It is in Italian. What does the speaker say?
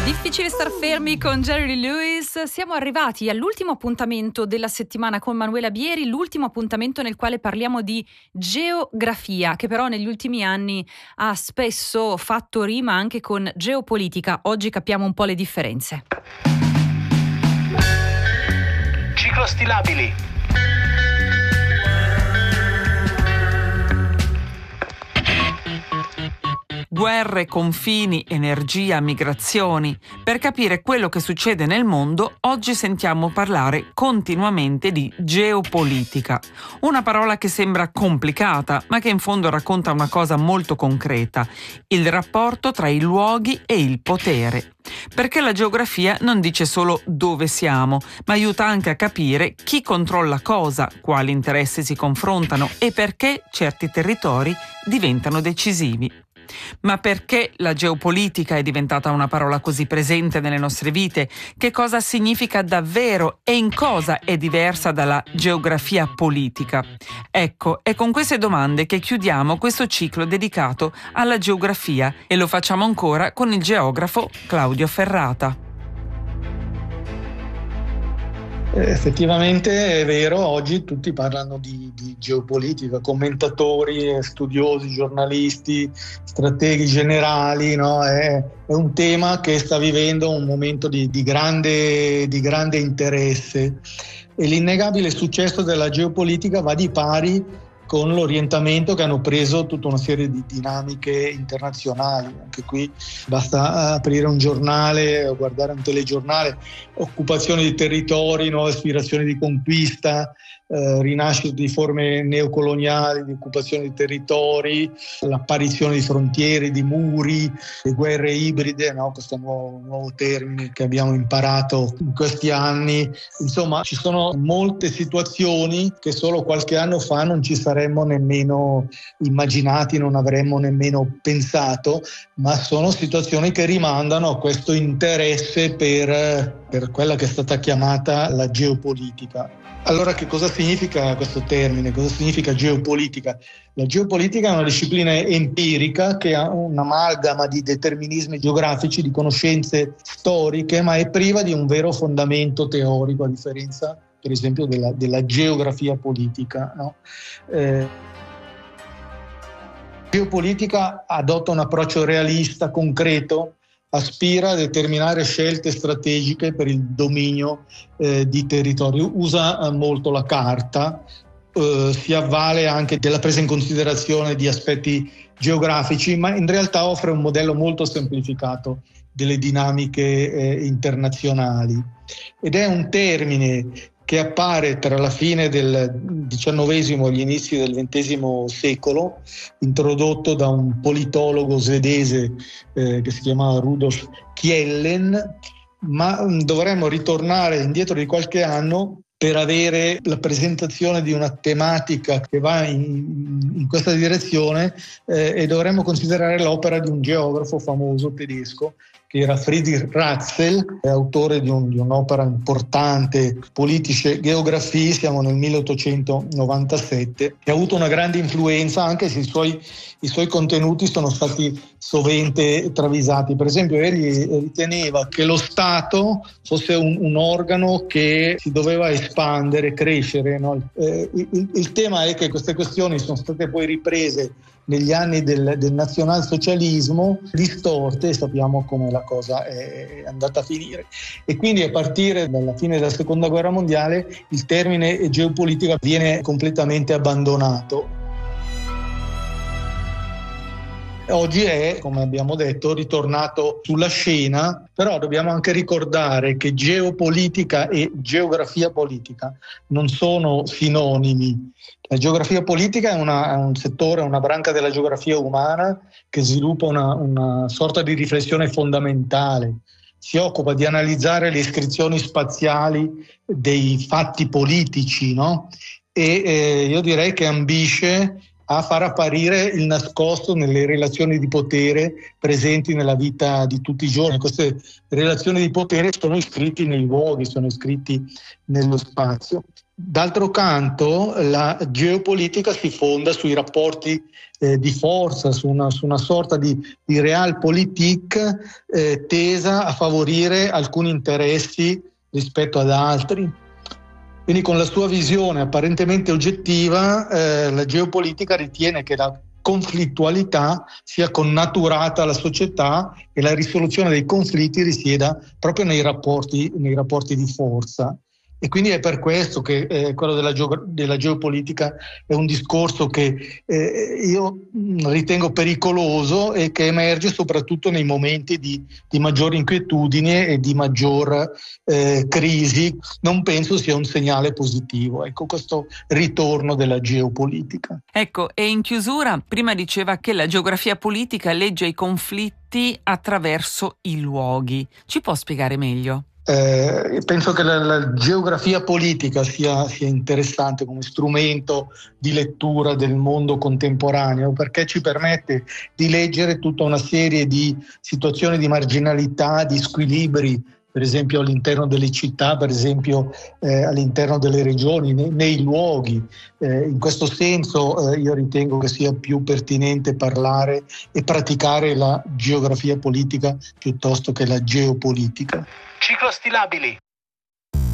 Difficile star fermi con Jerry Lee Lewis. Siamo arrivati all'ultimo appuntamento della settimana con Manuela Bieri, l'ultimo appuntamento nel quale parliamo di geografia, che però negli ultimi anni ha spesso fatto rima anche con geopolitica. Oggi capiamo un po' le differenze. Ciclostilabili. Guerre, confini, energia, migrazioni. Per capire quello che succede nel mondo, oggi sentiamo parlare continuamente di geopolitica. Una parola che sembra complicata, ma che in fondo racconta una cosa molto concreta: il rapporto tra i luoghi e il potere. Perché la geografia non dice solo dove siamo, ma aiuta anche a capire chi controlla cosa, quali interessi si confrontano e perché certi territori diventano decisivi. Ma perché la geopolitica è diventata una parola così presente nelle nostre vite? Che cosa significa davvero e in cosa è diversa dalla geografia politica? Ecco, è con queste domande che chiudiamo questo ciclo dedicato alla geografia e lo facciamo ancora con il geografo Claudio Ferrata. Effettivamente è vero, oggi tutti parlano di geopolitica, commentatori, studiosi, giornalisti, strateghi generali, no? È un tema che sta vivendo un momento di grande interesse, e l'innegabile successo della geopolitica va di pari con l'orientamento che hanno preso tutta una serie di dinamiche internazionali. Anche qui basta aprire un giornale o guardare un telegiornale: occupazione di territori, nuove aspirazioni di conquista, rinascita di forme neocoloniali di occupazione di territori, l'apparizione di frontiere, di muri, le guerre ibride, no? Questo nuovo termine che abbiamo imparato in questi anni. Insomma, ci sono molte situazioni che solo qualche anno fa non ci saremmo nemmeno immaginati, non avremmo nemmeno pensato, ma sono situazioni che rimandano a questo interesse per quella che è stata chiamata la geopolitica. Allora, che cosa significa questo termine? Cosa significa geopolitica? La geopolitica è una disciplina empirica che ha un'amalgama di determinismi geografici, di conoscenze storiche, ma è priva di un vero fondamento teorico, a differenza, per esempio, della geografia politica, no? Geopolitica adotta un approccio realista, concreto, aspira a determinare scelte strategiche per il dominio di territorio, usa molto la carta, si avvale anche della presa in considerazione di aspetti geografici, ma in realtà offre un modello molto semplificato delle dinamiche internazionali. Ed è un termine che appare tra la fine del XIX e gli inizi del XX secolo, introdotto da un politologo svedese che si chiamava Rudolf Kjellén, ma dovremmo ritornare indietro di qualche anno per avere la presentazione di una tematica che va in questa direzione, e dovremmo considerare l'opera di un geografo famoso tedesco che era Friedrich Ratzel, autore di un'opera importante, Politische Geographie, siamo nel 1897, che ha avuto una grande influenza, anche se i suoi contenuti sono stati sovente travisati. Per esempio, egli riteneva che lo Stato fosse un organo che si doveva espandere, crescere, no? Il tema è che queste questioni sono state poi riprese negli anni del nazionalsocialismo, distorte, e sappiamo come la cosa è andata a finire. E quindi a partire dalla fine della Seconda Guerra Mondiale il termine geopolitica viene completamente abbandonato. Oggi è, come abbiamo detto, ritornato sulla scena, però dobbiamo anche ricordare che geopolitica e geografia politica non sono sinonimi. La geografia politica è un settore, una branca della geografia umana che sviluppa una sorta di riflessione fondamentale. Si occupa di analizzare le iscrizioni spaziali dei fatti politici, no? E io direi che ambisce a far apparire il nascosto nelle relazioni di potere presenti nella vita di tutti i giorni. Queste relazioni di potere sono iscritti nei luoghi, sono iscritti nello spazio. D'altro canto, la geopolitica si fonda sui rapporti di forza, su una sorta di realpolitik tesa a favorire alcuni interessi rispetto ad altri. Quindi con la sua visione apparentemente oggettiva, la geopolitica ritiene che la conflittualità sia connaturata alla società e la risoluzione dei conflitti risieda proprio nei rapporti di forza. E quindi è per questo che quello della geopolitica è un discorso che io ritengo pericoloso e che emerge soprattutto nei momenti di maggiore inquietudine e di maggior crisi. Non penso sia un segnale positivo, ecco, questo ritorno della geopolitica. Ecco, e in chiusura, prima diceva che la geografia politica legge i conflitti attraverso i luoghi. Ci può spiegare meglio? Penso che la geografia politica sia interessante come strumento di lettura del mondo contemporaneo, perché ci permette di leggere tutta una serie di situazioni di marginalità, di squilibri, per esempio all'interno delle città, per esempio all'interno delle regioni, nei luoghi. In questo senso io ritengo che sia più pertinente parlare e praticare la geografia politica piuttosto che la geopolitica. Ciclo stilabili.